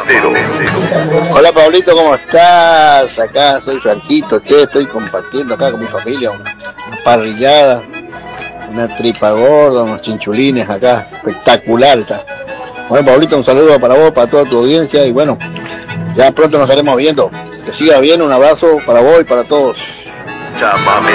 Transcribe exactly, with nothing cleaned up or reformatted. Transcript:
cero. Hola Pablito, ¿cómo estás? Acá soy Franquito, che, estoy compartiendo acá con mi familia una parrillada, una tripa gorda, unos chinchulines acá, espectacular está. Bueno Pablito, un saludo para vos, para toda tu audiencia y bueno, ya pronto nos estaremos viendo. Que siga bien, un abrazo para vos y para todos. Chápame.